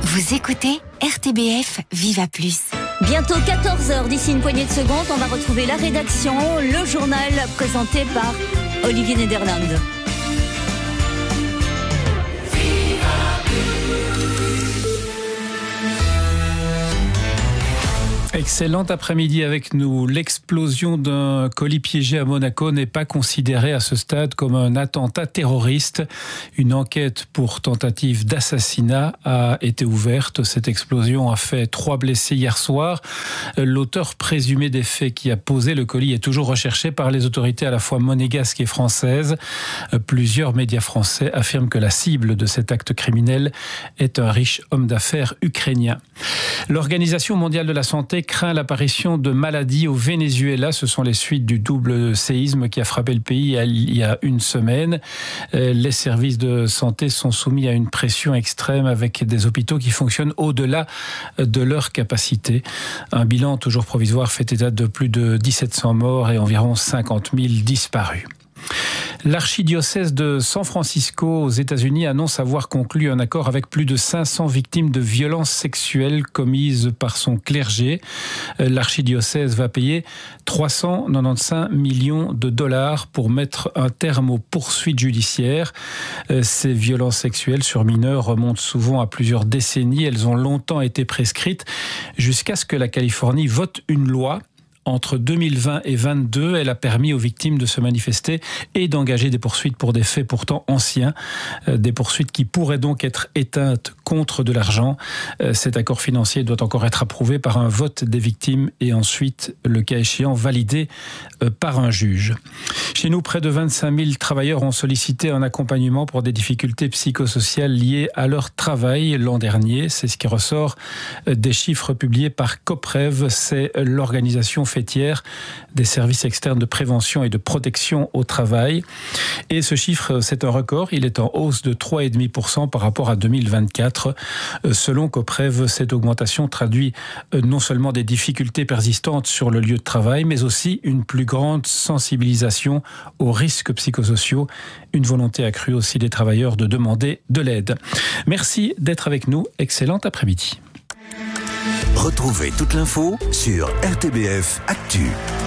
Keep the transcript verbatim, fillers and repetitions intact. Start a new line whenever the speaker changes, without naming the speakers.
Vous écoutez R T B F Viva Plus.
Bientôt quatorze heures, d'ici une poignée de secondes, on va retrouver la rédaction, le journal présenté par Olivier Nederland.
Excellent après-midi avec nous. L'explosion d'un colis piégé à Monaco n'est pas considérée à ce stade comme un attentat terroriste. Une enquête pour tentative d'assassinat a été ouverte. Cette explosion a fait trois blessés hier soir. L'auteur présumé des faits qui a posé le colis est toujours recherché par les autorités à la fois monégasques et françaises. Plusieurs médias français affirment que la cible de cet acte criminel est un riche homme d'affaires ukrainien. L'Organisation mondiale de la santé craint l'apparition de maladies au Venezuela. Ce sont les suites du double séisme qui a frappé le pays il y a une semaine. Les services de santé sont soumis à une pression extrême avec des hôpitaux qui fonctionnent au-delà de leur capacité. Un bilan toujours provisoire fait état de plus de dix-sept cents morts et environ cinquante mille disparus. L'archidiocèse de San Francisco aux États-Unis annonce avoir conclu un accord avec plus de cinq cents victimes de violences sexuelles commises par son clergé. L'archidiocèse va payer trois cent quatre-vingt-quinze millions de dollars pour mettre un terme aux poursuites judiciaires. Ces violences sexuelles sur mineurs remontent souvent à plusieurs décennies. Elles ont longtemps été prescrites jusqu'à ce que la Californie vote une loi. Entre deux mille vingt et deux mille vingt-deux, elle a permis aux victimes de se manifester et d'engager des poursuites pour des faits pourtant anciens. Des poursuites qui pourraient donc être éteintes contre de l'argent. Cet accord financier doit encore être approuvé par un vote des victimes et ensuite, le cas échéant, validé par un juge. Chez nous, près de vingt-cinq mille travailleurs ont sollicité un accompagnement pour des difficultés psychosociales liées à leur travail l'an dernier. C'est ce qui ressort des chiffres publiés par COPREV. C'est l'organisation fêtière des services externes de prévention et de protection au travail. Et ce chiffre, c'est un record. Il est en hausse de trois virgule cinq pour cent par rapport à deux mille vingt-quatre. Selon COPREV, cette augmentation traduit non seulement des difficultés persistantes sur le lieu de travail, mais aussi une plus grande sensibilisation aux risques psychosociaux, une volonté accrue aussi des travailleurs de demander de l'aide. Merci d'être avec nous. Excellent après-midi.
Retrouvez toute l'info sur R T B F Actu.